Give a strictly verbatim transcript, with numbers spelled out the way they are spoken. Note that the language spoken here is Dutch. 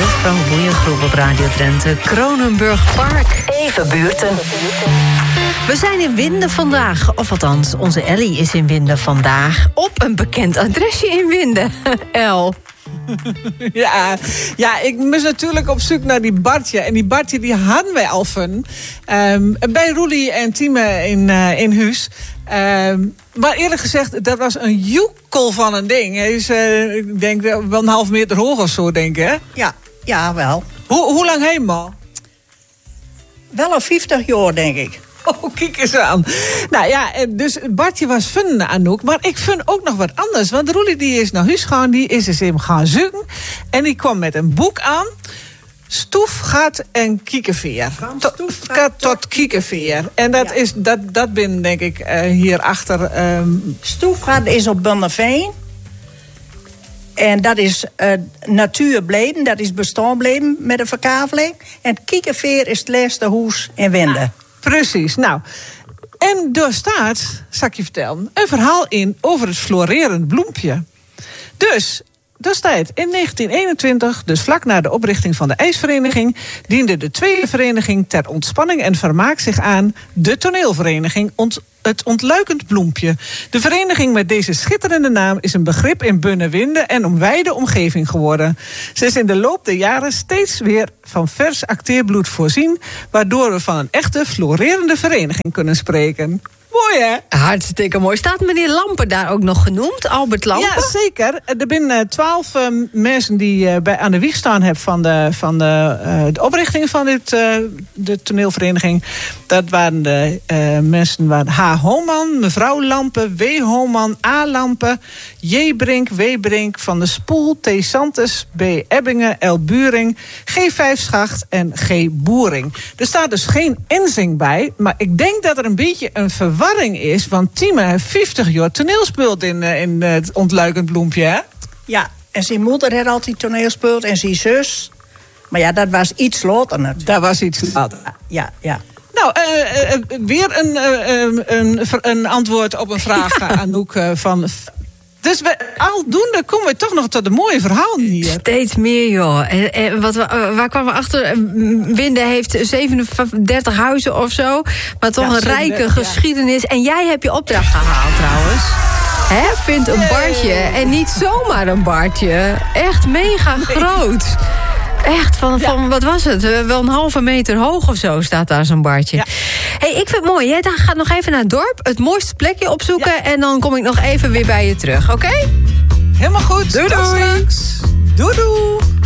Frank Boeiengroep op Radio Drenthe. Kronenburg Park. Even buurten. We zijn in Winden vandaag. Of althans, onze Ellie is in Winden vandaag. Op een bekend adresje in Winden. El. Ja, ja, ik moest natuurlijk op zoek naar die Bartje. En die Bartje die hadden wij al van. Um, bij Roelie en Tieme in, uh, in huis. Um, maar eerlijk gezegd, dat was een joekel van een ding. Hij is, uh, ik denk, wel een half meter hoog of zo, denk ik, hè? Ja, ja, wel. Hoe, hoe lang helemaal? Wel al vijftig jaar, denk ik. Oh, kijk eens aan. Nou ja, dus Bartje was vinden, Anouk. Maar ik vind ook nog wat anders. Want Roelie die is naar huis gegaan, die is eens hem gaan zoeken. En die kwam met een boek aan. Stoefgat en kiekenveer. Tot, tot, tot kiekenveer. En dat, ja. is, dat, dat ben denk ik uh, hierachter. Um... Stoefgat is op Bunderveen. En dat is uh, natuurbleven, dat is bestaanbleven met een verkaveling. En kiekenveer is het laatste huis in Winden. Ja. Precies, nou. En daar staat, zal ik je vertellen, een verhaal in over het florerend bloempje. Dus, daar staat in negentien eenentwintig, dus vlak na de oprichting van de ijsvereniging, diende de tweede vereniging ter ontspanning en vermaak zich aan de toneelvereniging ont, het Ontluikend Bloempje. De vereniging met deze schitterende naam is een begrip in Bunne-Winden en omwijde omgeving geworden. Ze is in de loop der jaren steeds weer van vers acteerbloed voorzien, waardoor we van een echte florerende vereniging kunnen spreken. Mooi, hè? Hartstikke mooi. Staat meneer Lampen daar ook nog genoemd? Albert Lampen? Ja, zeker. Er zijn twaalf uh, mensen die uh, bij, aan de wieg staan hebben van de, van de, uh, de oprichting van dit, uh, de toneelvereniging. Dat waren de uh, mensen waren H. Homan, mevrouw Lampen, W. Homan, A. Lampen, J. Brink, W. Brink, Van der Spoel, T. Santes, B. Ebbingen, L. Buring, G. Vijfschacht en G. Boering. Er staat dus geen Enzing bij, maar ik denk dat er een beetje een verwarring is, want Tieme heeft vijftig jaar toneel speelt in, in het Ontluikend Bloempje, hè? Ja, en zijn moeder had altijd toneel gespeeld en zijn zus. Maar ja, dat was iets later natuurlijk. Dat was iets later. Ja, ja. Nou, uh, uh, weer een, uh, een, een antwoord op een vraag, ja. Anouk, uh, van... Dus we, aldoende komen we toch nog tot de mooie verhalen hier. Steeds meer, joh. En, en wat, waar kwamen we achter? Winden heeft zevenendertig huizen of zo. Maar toch ja, een rijke ja. geschiedenis. En jij hebt je opdracht gehaald, trouwens. Hè? Vind een bartje. En niet zomaar een bartje. Echt mega groot. Echt, van, van ja. wat was het? Wel een halve meter hoog of zo staat daar zo'n bartje. Ja. Hey, ik vind het mooi. Jij gaat nog even naar het dorp, het mooiste plekje opzoeken. Ja. En dan kom ik nog even weer bij je terug, oké? Okay? Helemaal goed. Doei doei. Doei doei.